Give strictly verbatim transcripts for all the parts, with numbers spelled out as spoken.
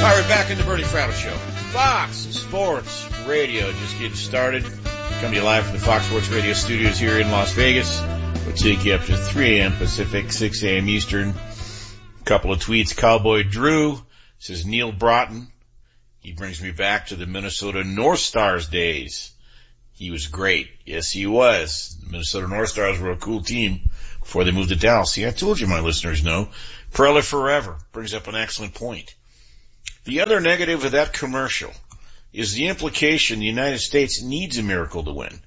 All right, we're back in the Bernie Fratto Show. Fox Sports Radio just getting started. Coming to you live from the Fox Sports Radio studios here in Las Vegas. We'll take you up to three a.m. Pacific, six a.m. Eastern. A couple of tweets. Cowboy Drew says, Neil Broughton. He brings me back to the Minnesota North Stars days. He was great. Yes, he was. The Minnesota North Stars were a cool team before they moved to Dallas. See, I told you my listeners know. Preller forever brings up an excellent point. The other negative of that commercial is the implication the United States needs a miracle to win.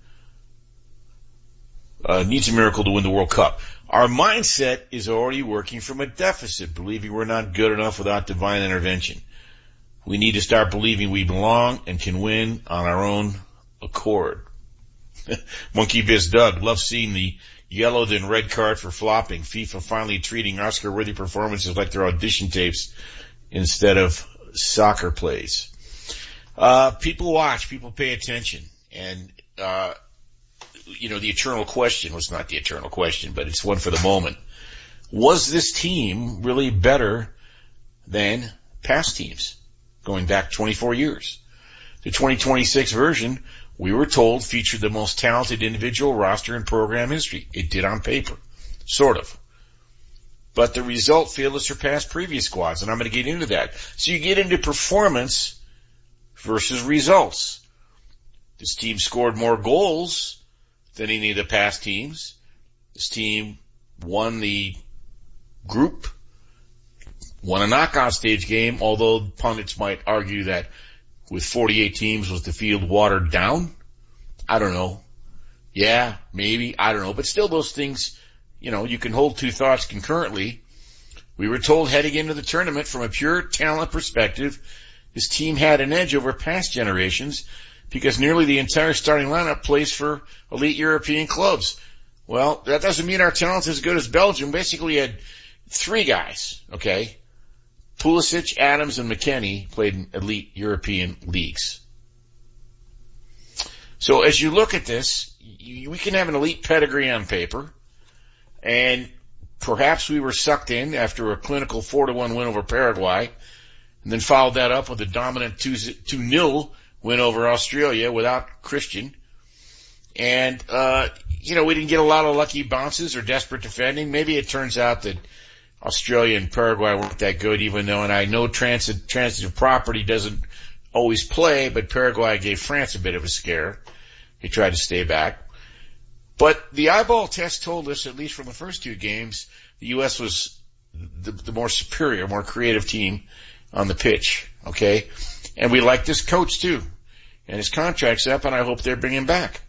Uh, needs a miracle to win the World Cup. Our mindset is already working from a deficit, believing we're not good enough without divine intervention. We need to start believing we belong and can win on our own accord. Monkey Biz Doug loves seeing the yellow then red card for flopping. FIFA finally treating Oscar-worthy performances like their audition tapes instead of soccer plays. Uh, people watch, people pay attention, and, uh, you know, the eternal question was not the eternal question, but it's one for the moment. Was this team really better than past teams going back twenty-four years? The twenty twenty-six version, we were told, featured the most talented individual roster in program history. It did on paper. Sort of. But the result failed to surpass previous squads, and I'm going to get into that. So you get into performance versus results. This team scored more goals than any of the past teams. This team won the group, won a knockout stage game, although pundits might argue that with forty-eight teams, was the field watered down? I don't know. Yeah, maybe. I don't know. But still, those things, you know, you can hold two thoughts concurrently. We were told heading into the tournament from a pure talent perspective, this team had an edge over past generations because nearly the entire starting lineup plays for elite European clubs. Well, that doesn't mean our talent's as good as Belgium. Basically, you had three guys, okay? Pulisic, Adams, and McKennie played in elite European leagues. So as you look at this, you, we can have an elite pedigree on paper, and perhaps we were sucked in after a clinical four to one win over Paraguay, and then followed that up with a dominant two nil win over Australia without Christian. And, uh, you know, we didn't get a lot of lucky bounces or desperate defending. Maybe it turns out that Australia and Paraguay weren't that good, even though, and I know transit, transitive property doesn't always play, but Paraguay gave France a bit of a scare. He tried to stay back. But the eyeball test told us, at least from the first two games, the U S was the, the more superior, more creative team on the pitch, okay? And we like this coach too. And his contract's up, and I hope they bring him back.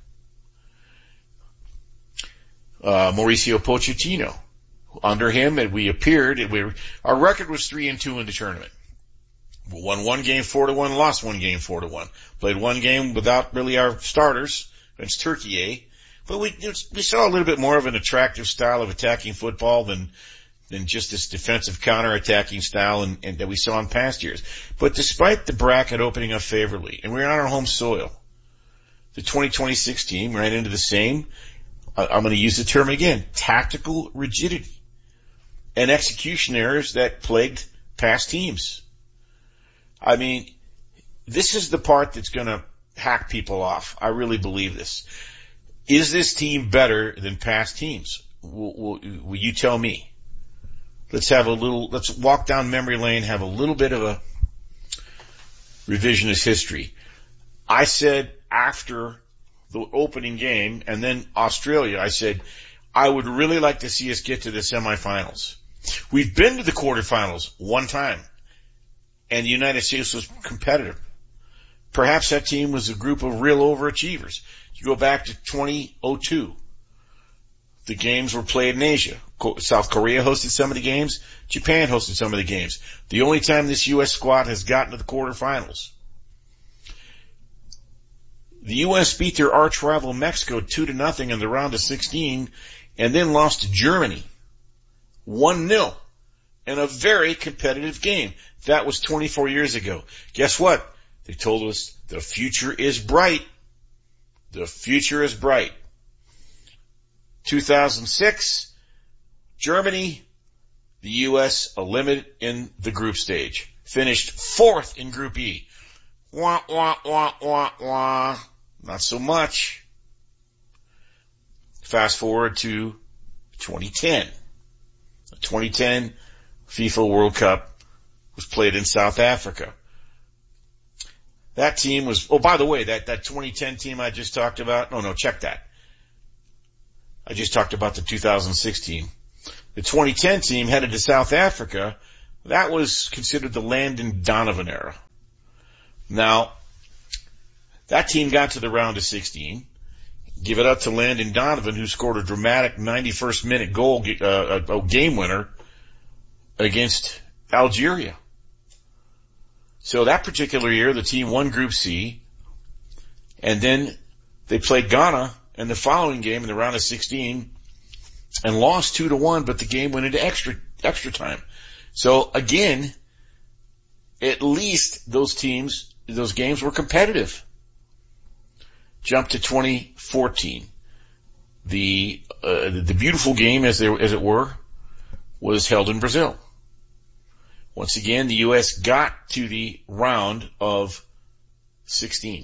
Uh, Mauricio Pochettino. Under him, and we appeared, and we were, our record was three and two in the tournament. We won one game four to one, lost one game four to one. Played one game without really our starters against Turkey, eh? But we, we saw a little bit more of an attractive style of attacking football than, than just this defensive counter-attacking style and, and that we saw in past years. But despite the bracket opening up favorably, and we were on our home soil, the twenty twenty-six team ran into the same, uh, I'm going to use the term again, tactical rigidity and execution errors that plagued past teams. I mean, this is the part that's going to hack people off. I really believe this. Is this team better than past teams? Will, will, will you tell me? Let's have a little, let's walk down memory lane, have a little bit of a revisionist history. I said after the opening game and then Australia, I said, I would really like to see us get to the semifinals. We've been to the quarterfinals one time, and the United States was competitive. Perhaps that team was a group of real overachievers. You go back to twenty oh two. The games were played in Asia. South Korea hosted some of the games. Japan hosted some of the games. The only time this U S squad has gotten to the quarterfinals. The U S beat their arch rival Mexico two to nothing in the round of sixteen, and then lost to Germany one nil in a very competitive game. That was twenty-four years ago. Guess what? They told us the future is bright. The future is bright. two thousand six, Germany, the U S eliminated in the group stage. finished fourth in Group E. Wah, wah, wah, wah, wah. Not so much. Fast forward to twenty ten. The twenty ten FIFA World Cup was played in South Africa. That team was, oh, by the way, that, that twenty ten team I just talked about, no, no, check that. I just talked about the two thousand sixteen. The twenty ten team headed to South Africa. That was considered the Landon Donovan era. Now, that team got to the round of sixteen. Give it up to Landon Donovan, who scored a dramatic ninety-first minute goal, uh, a game winner against Algeria. So that particular year, the team won Group C, and then they played Ghana in the following game in the round of sixteen and lost two to one, but the game went into extra, extra time. So again, at least those teams, those games were competitive. Jump to twenty fourteen. The, uh, the beautiful game, as there, as it were, was held in Brazil. Once again, the U S got to the round of sixteen.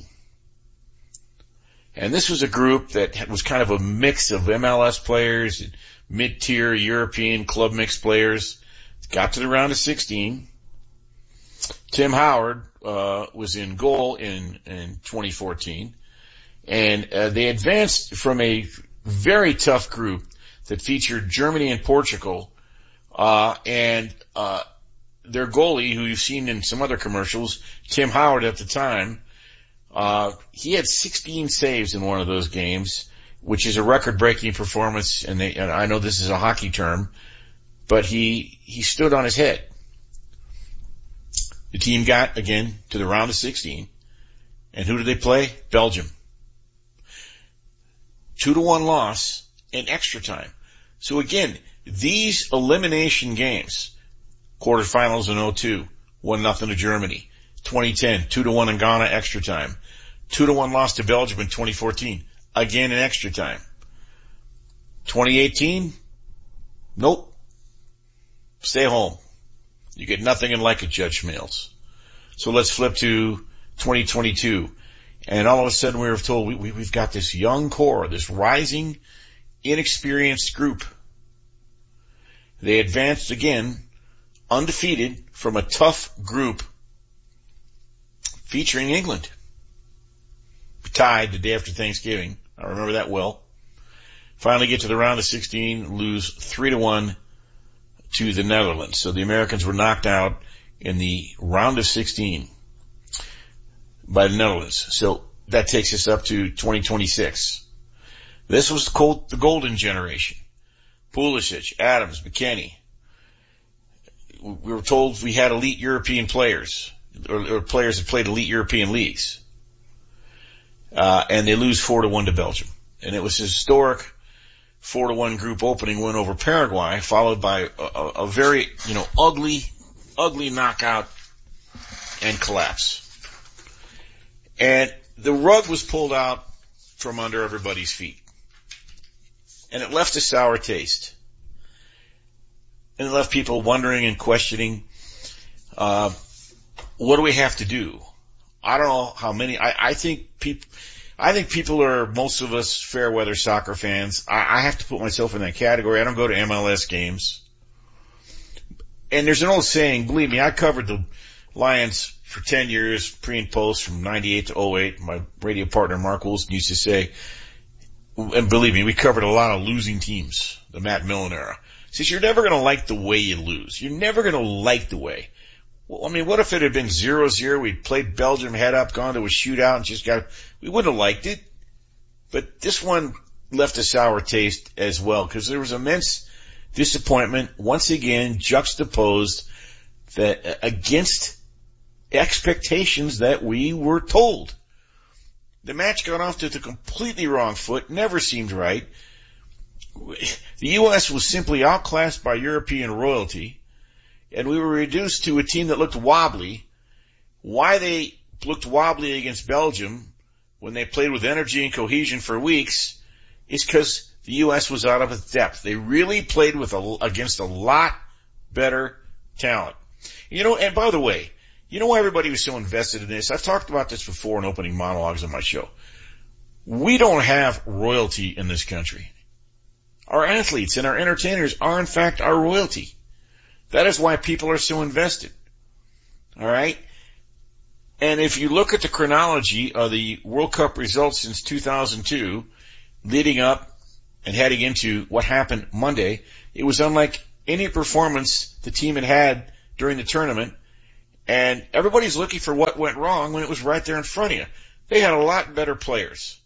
And this was a group that was kind of a mix of M L S players and mid-tier European club mix players. Got to the round of sixteen. Tim Howard, uh, was in goal in, in twenty fourteen. And, uh, they advanced from a very tough group that featured Germany and Portugal, uh, and, uh, their goalie, who you've seen in some other commercials, Tim Howard at the time, uh, he had sixteen saves in one of those games, which is a record-breaking performance, and, they, and I know this is a hockey term, but he, he stood on his head. The team got, again, to the round of sixteen, and who did they play? Belgium. Two to one loss in extra time. So again, these elimination games, quarterfinals in oh two, one nothing to Germany. twenty ten, two to one in Ghana, extra time. two to one loss to Belgium in twenty fourteen, again in extra time. twenty eighteen, nope. Stay home. You get nothing in like it, Judge Schmales. So let's flip to twenty twenty-two. And all of a sudden we were told we, we, we've got this young core, this rising, inexperienced group. They advanced again, undefeated, from a tough group featuring England. Tied the day after Thanksgiving. I remember that well. Finally get to the round of sixteen, lose three to one to the Netherlands. So the Americans were knocked out in the round of sixteen by the Netherlands. So that takes us up to twenty twenty-six. This was the golden generation. Pulisic, Adams, McKennie. We were told we had elite European players, or, or players that played elite European leagues. Uh, and they lose four to one to Belgium. And it was a historic four to one group opening win over Paraguay, followed by a, a, a very, you know, ugly, ugly knockout and collapse. And the rug was pulled out from under everybody's feet. And it left a sour taste. And it left people wondering and questioning, uh, what do we have to do? I don't know how many, I, I think people, I think people are, most of us, fair weather soccer fans. I, I have to put myself in that category. I don't go to M L S games. And there's an old saying, believe me, I covered the Lions for ten years, pre and post, from ninety-eight to oh eight. My radio partner, Mark Wilson, used to say, and believe me, we covered a lot of losing teams, the Matt Millen era. He says, you're never going to like the way you lose. You're never going to like the way. Well, I mean, what if it had been zero zero, we'd played Belgium head up, gone to a shootout, and just got, we wouldn't have liked it. But this one left a sour taste as well, because there was immense disappointment, once again, juxtaposed that against expectations that we were told. The match got off to the completely wrong foot, never seemed right. The U S was simply outclassed by European royalty, and we were reduced to a team that looked wobbly. Why they looked wobbly against Belgium when they played with energy and cohesion for weeks is because the U S was out of its depth. They really played with a, against a lot better talent. You know, and by the way, You know why everybody was so invested in this? I've talked about this before in opening monologues on my show. We don't have royalty in this country. Our athletes and our entertainers are in fact our royalty. That is why people are so invested. All right? And if you look at the chronology of the World Cup results since two thousand two, leading up and heading into what happened Monday, it was unlike any performance the team had had during the tournament. And everybody's looking for what went wrong when it was right there in front of you. They had a lot better players.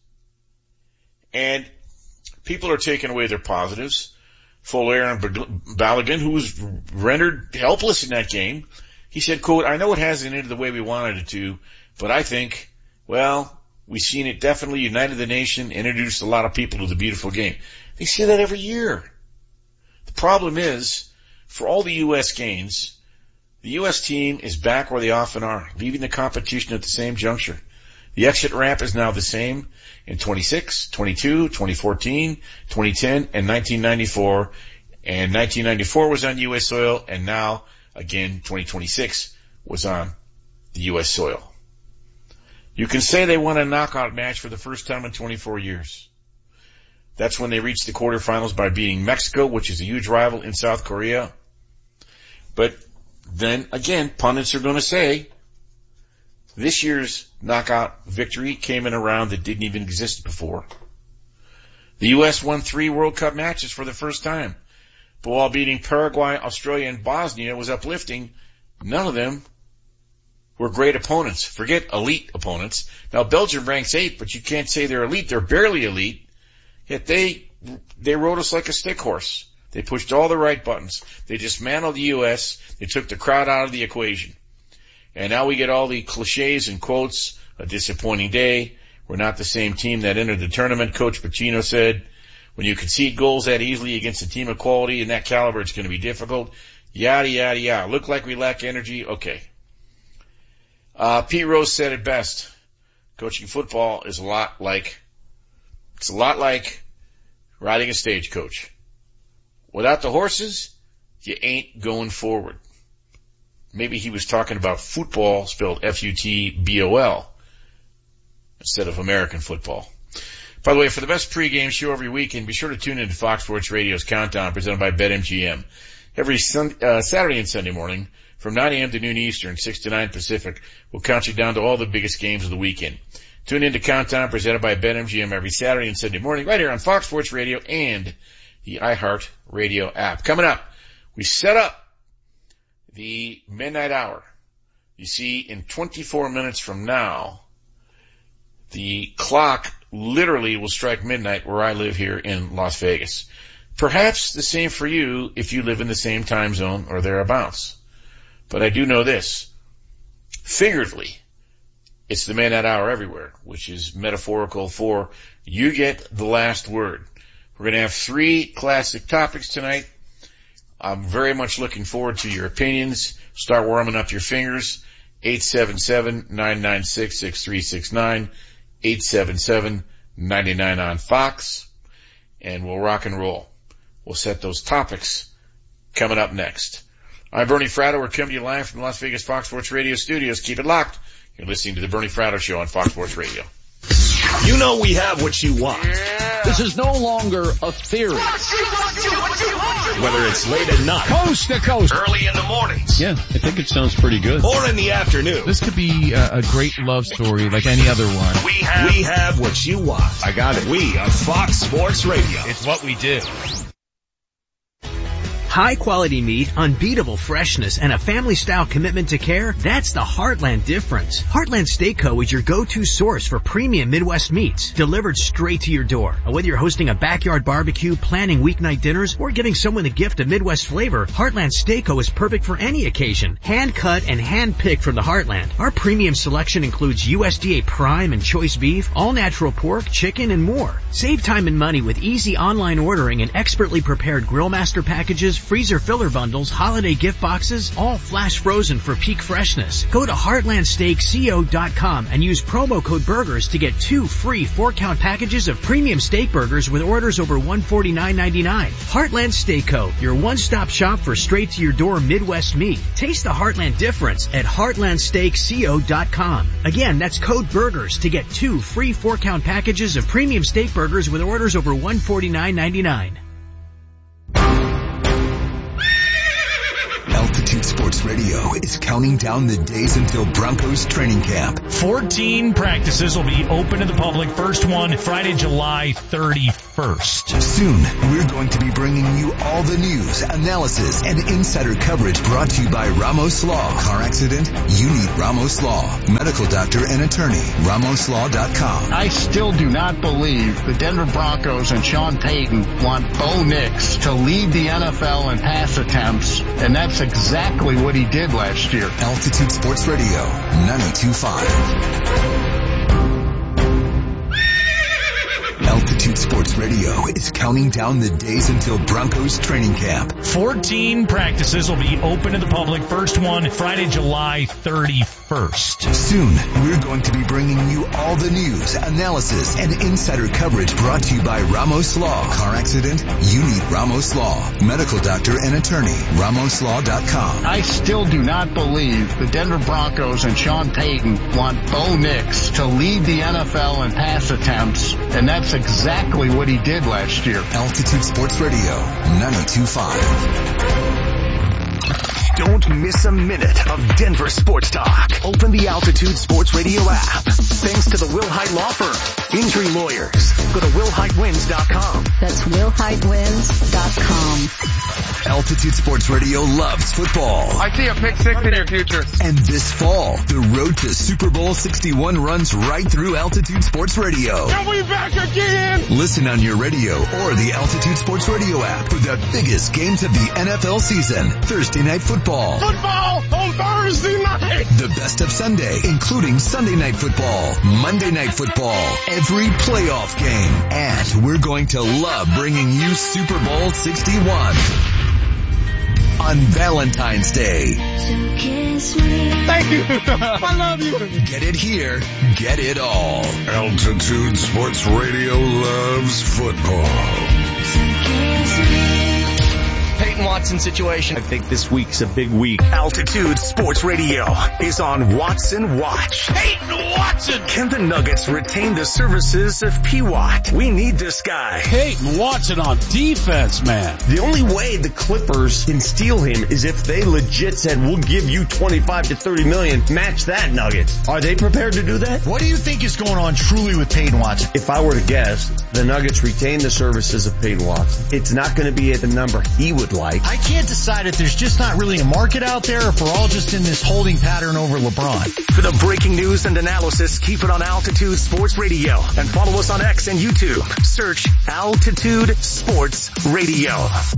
And people are taking away their positives. Folarin Balogun, who was rendered helpless in that game, he said, quote, I know it hasn't ended the way we wanted it to, but I think, well, we've seen it definitely united the nation, introduced a lot of people to the beautiful game. They say that every year. The problem is, for all the U S gains, the U S team is back where they often are, leaving the competition at the same juncture. The exit ramp is now the same in twenty-six, twenty-two, twenty fourteen, twenty ten, and nineteen ninety-four. And nineteen ninety-four was on U S soil, and now, again, twenty twenty-six was on the U S soil. You can say they won a knockout match for the first time in twenty-four years. That's when they reached the quarterfinals by beating Mexico, which is a huge rival in South Korea. But then, again, pundits are going to say this year's knockout victory came in a round that didn't even exist before. The U S won three World Cup matches for the first time. But while beating Paraguay, Australia, and Bosnia was uplifting, none of them were great opponents. Forget elite opponents. Now, Belgium ranks eighth, but you can't say they're elite. They're barely elite. Yet they, they rode us like a stick horse. They pushed all the right buttons. They dismantled the U S. They took the crowd out of the equation. And now we get all the cliches and quotes, a disappointing day. We're not the same team that entered the tournament. Coach Pacino said, when you concede goals that easily against a team of quality and that caliber, it's going to be difficult. Yada, yada, yada. Look like we lack energy. Okay. Uh, Pete Rose said it best. Coaching football is a lot like, it's a lot like riding a stagecoach. Without the horses, you ain't going forward. Maybe he was talking about football spelled F U T B O L instead of American football. By the way, for the best pregame show every weekend, be sure to tune in to Fox Sports Radio's Countdown presented by BetMGM. Every sun, uh, Saturday and Sunday morning from nine a.m. to noon Eastern, six to nine Pacific, we'll count you down to all the biggest games of the weekend. Tune in to Countdown presented by BetMGM every Saturday and Sunday morning right here on Fox Sports Radio and the iHeart Radio app. Coming up, we set up the midnight hour. You see, in twenty-four minutes from now, the clock literally will strike midnight where I live here in Las Vegas. Perhaps the same for you if you live in the same time zone or thereabouts. But I do know this. Figuratively, it's the midnight hour everywhere, which is metaphorical for you get the last word. We're going to have three classic topics tonight. I'm very much looking forward to your opinions. Start warming up your fingers. eight seven seven, nine nine six, six three six nine. eight seven seven, nine nine on Fox. And we'll rock and roll. We'll set those topics coming up next. I'm Bernie Fratto. We're coming to you live from the Las Vegas Fox Sports Radio studios. Keep it locked. You're listening to the Bernie Fratto Show on Fox Sports Radio. You know we have what you want. Yeah. This is no longer a theory. What you, what you, what you want. Whether it's late at night, coast to coast, early in the mornings. Yeah, I think it sounds pretty good. Or in the afternoon. This could be a, a great love story like any other one. We have, we have what you want. I got it. We are Fox Sports Radio. It's what we do. High quality meat, unbeatable freshness, and a family-style commitment to care, that's the Heartland difference. Heartland Steak Co. is your go-to source for premium Midwest meats, delivered straight to your door. Whether you're hosting a backyard barbecue, planning weeknight dinners, or giving someone the gift of Midwest flavor, Heartland Steak Co. is perfect for any occasion. Hand-cut and hand-picked from the Heartland. Our premium selection includes U S D A prime and choice beef, all-natural pork, chicken, and more. Save time and money with easy online ordering and expertly prepared Grill Master packages freezer filler bundles, holiday gift boxes, all flash frozen for peak freshness. Go to heartland steak co dot com and use promo code BURGERS to get two free four-count packages of premium steak burgers with orders over one hundred forty-nine ninety-nine. Heartland Steak Co., your one-stop shop for straight-to-your-door Midwest meat. Taste the Heartland difference at heartland steak co dot com. Again, that's code BURGERS to get two free four-count packages of premium steak burgers with orders over one hundred forty-nine ninety-nine. Altitude Sports Radio is counting down the days until Broncos training camp. fourteen practices will be open to the public. First one Friday, July thirty-first. Soon, we're going to be bringing you all the news, analysis, and insider coverage brought to you by Ramos Law. Car accident? You need Ramos Law. Medical doctor and attorney. Ramos Law dot com. I still do not believe the Denver Broncos and Sean Payton want Bo Nix to lead the N F L in pass attempts, and that's exactly what he did last year. Altitude Sports Radio, ninety-two point five. Altitude Sports Radio is counting down the days until Broncos training camp. fourteen practices will be open to the public. First one Friday, July thirty-first. Soon, we're going to be bringing you all the news, analysis, and insider coverage brought to you by Ramos Law. Car accident? You need Ramos Law. Medical doctor and attorney. Ramos Law dot com. I still do not believe the Denver Broncos and Sean Payton want Bo Nix to lead the N F L in pass attempts, and that's exactly what he did last year. Altitude Sports Radio, ninety-two point five. Don't miss a minute of Denver sports talk. Open the Altitude Sports Radio app. Thanks to the Will Hite Law Firm. Injury lawyers. Go to will hite wins dot com. That's will hite wins dot com. Altitude Sports Radio loves football. I see a pick six in your future. And this fall, the road to Super Bowl sixty-one runs right through Altitude Sports Radio. And we back again! Listen on your radio or the Altitude Sports Radio app for the biggest games of the N F L season. Thursday night football. Football on Thursday night! The best of Sunday, including Sunday night football, Monday night football, every playoff game. And we're going to love bringing you Super Bowl sixty-one. On Valentine's Day. Thank you. I love you. Get it here. Get it all. Altitude Sports Radio loves football. Peyton Watson situation. I think this week's a big week. Altitude Sports Radio is on Watson Watch. Peyton Watson! Can the Nuggets retain the services of P. Watt? We need this guy. Peyton Watson on defense, man. The only way the Clippers can steal him is if they legit said, we'll give you twenty-five to thirty million, match that, Nuggets. Are they prepared to do that? What do you think is going on truly with Peyton Watson? If I were to guess, the Nuggets retain the services of Peyton Watson. It's not going to be at the number he would like. I can't decide if there's just not really a market out there or if we're all just in this holding pattern over LeBron. For the breaking news and analysis, keep it on Altitude Sports Radio and follow us on X and YouTube. Search Altitude Sports Radio.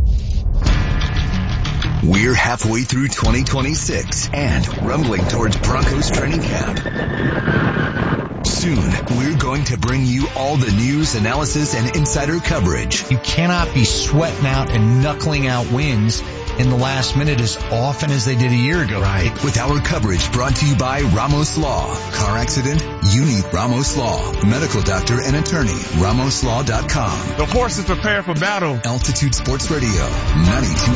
We're halfway through twenty twenty-six and rumbling towards Broncos training camp. Soon, we're going to bring you all the news, analysis, and insider coverage. You cannot be sweating out and knuckling out wins in the last minute as often as they did a year ago. Right. With our coverage brought to you by Ramos Law. Car accident? You need Ramos Law. Medical doctor and attorney. Ramos Law dot com. The forces prepare for battle. Altitude Sports Radio, ninety-two point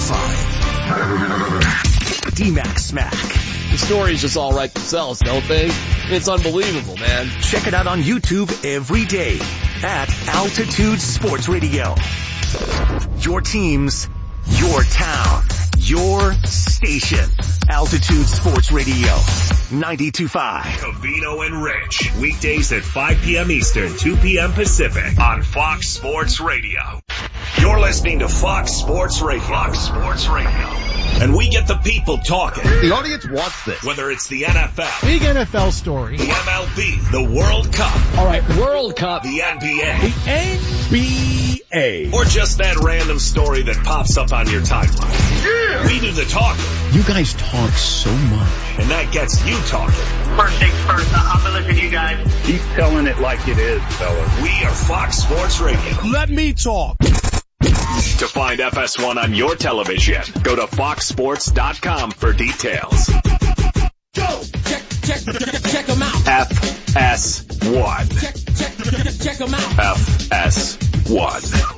five. D-Mac Smack. The stories just all write themselves, don't they? It's unbelievable, man. Check it out on YouTube every day at Altitude Sports Radio. Your teams, your town, your station. Altitude Sports Radio, ninety-two point five. Covino and Rich, weekdays at five p.m. Eastern, two p.m. Pacific on Fox Sports Radio. You're listening to Fox Sports Radio. Fox Sports Radio. And we get the people talking. The audience wants this. Whether it's the N F L. Big N F L story. The M L B. The World Cup. All right, World Cup. The N B A. The N B A. Or just that random story that pops up on your timeline. Yeah. We do the talking. You guys talk so much. And that gets you talking. First things first, I'm going to listen to you guys. Keep telling it like it is, fellas. We are Fox Sports Radio. Let me talk. To find F S one on your television, go to fox sports dot com for details. Go! Check, check, check, check them out. F S one. Check, check, check them out. F S one.